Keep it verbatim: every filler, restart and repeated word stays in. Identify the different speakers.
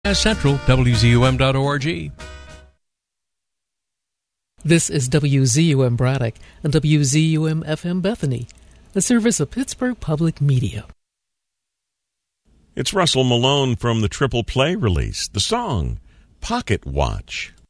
Speaker 1: Central, W Z U M dot org.
Speaker 2: This is W Z U M Braddock and W Z U M F M Bethany, a service of Pittsburgh Public Media.
Speaker 3: It's Russell Malone from the Triple Play release, the song Pocket Watch.